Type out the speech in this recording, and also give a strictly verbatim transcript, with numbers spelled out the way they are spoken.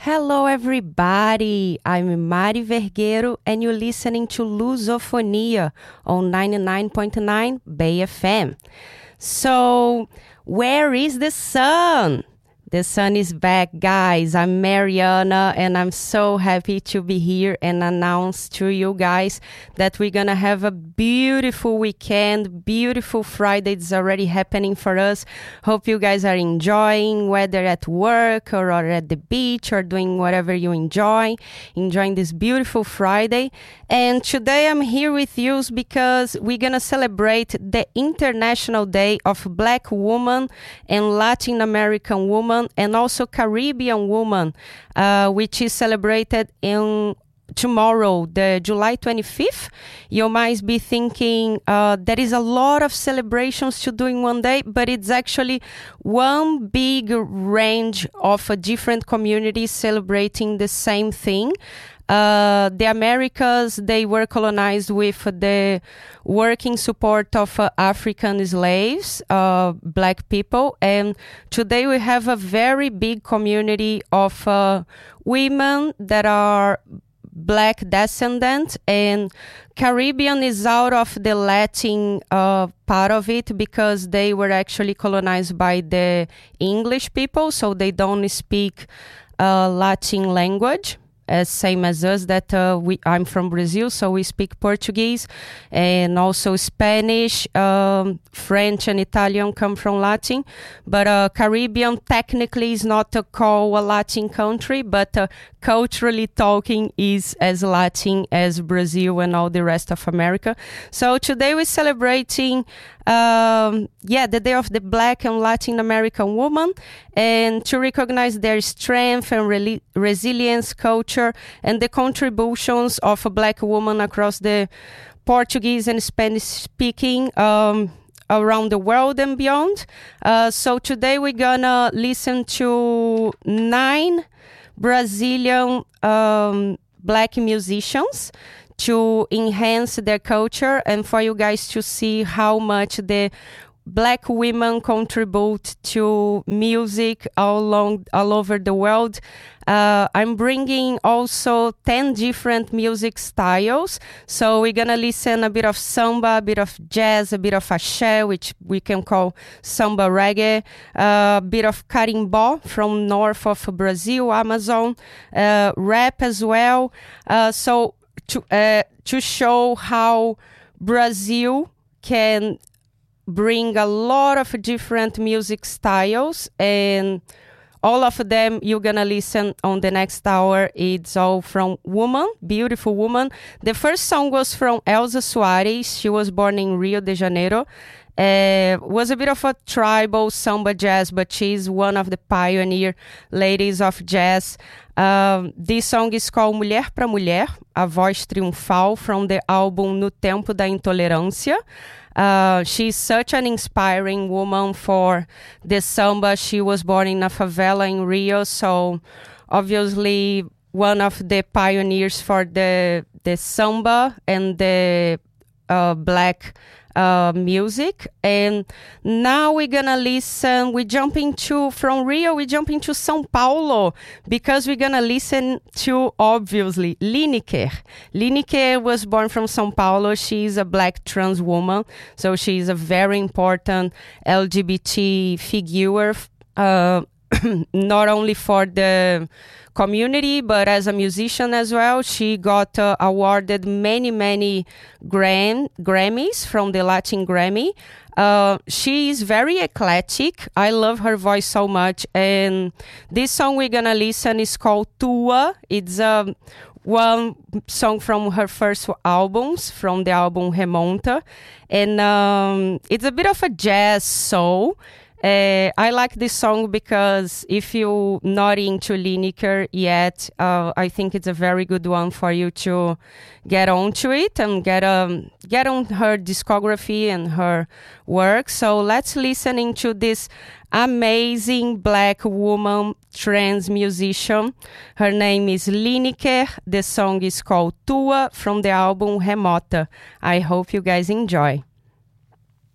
Hello, everybody. I'm Mari Vergueiro, and you're listening to Lusofonia on ninety-nine point nine Bay F M. So, where is the sun? The sun is back, guys. I'm Mariana, and I'm so happy to be here and announce to you guys that we're gonna have a beautiful weekend, beautiful Friday. It's already happening for us. Hope you guys are enjoying, whether at work or, or at the beach or doing whatever you enjoy, enjoying this beautiful Friday. And today I'm here with you because we're gonna celebrate the International Day of Black Woman and Latin American Woman, and also Caribbean Woman, uh, which is celebrated in tomorrow, the July twenty-fifth. You might be thinking uh, there is a lot of celebrations to do in one day, but it's actually one big range of uh, different communities celebrating the same thing. Uh, the Americas, they were colonized with the working support of uh, African slaves, uh, black people. And today we have a very big community of uh, women that are black descendants, and Caribbean is out of the Latin uh, part of it because they were actually colonized by the English people, so they don't speak uh, Latin language. As same as us, that uh, we I'm from Brazil, so we speak Portuguese and also Spanish, um, French and Italian come from Latin, but uh, Caribbean technically is not uh, called a Latin country, but uh, culturally talking is as Latin as Brazil and all the rest of America. So today we're celebrating Um, yeah, the Day of the Black and Latin American Woman, and to recognize their strength and re- resilience, culture, and the contributions of a black woman across the Portuguese and Spanish-speaking um, around the world and beyond. Uh, so today we're gonna listen to nine Brazilian um, black musicians to enhance their culture and for you guys to see how much the black women contribute to music all along all over the world. Uh, I'm bringing also ten different music styles. So we're gonna listen a bit of samba, a bit of jazz, a bit of axé, which we can call samba reggae, uh, a bit of carimbó from north of Brazil, Amazon, uh, rap as well. Uh, so To, uh, to show how Brazil can bring a lot of different music styles, and all of them you're gonna listen on the next hour. It's all from woman, beautiful woman. The first song was from Elza Soares. She was born in Rio de Janeiro. Uh, was a bit of a tribal samba jazz, but she's one of the pioneer ladies of jazz. Um, this song is called Mulher pra Mulher, a voz triunfal, from the album No Tempo da Intolerância. Uh, she's such an inspiring woman for the samba. She was born in a favela in Rio, so obviously one of the pioneers for the the samba and the uh, black Uh, music. And now we're gonna listen, we jump into, from Rio, we jump into São Paulo, because we're gonna listen to, obviously, Lineker. Lineker was born from São Paulo. She's a black trans woman, so she's a very important L G B T figure, uh, not only for the community, but as a musician as well. She got uh, awarded many, many Gram- Grammys from the Latin Grammy. Uh, she is very eclectic. I love her voice so much. And this song we're gonna listen is called Tua. It's um, one song from her first albums, from the album Remonta. And um, it's a bit of a jazz soul. Uh, I like this song because if you're not into Lineker yet, uh, I think it's a very good one for you to get onto it and get um get on her discography and her work. So let's listen into this amazing black woman trans musician. Her name is Lineker. The song is called Tua from the album Remota. I hope you guys enjoy.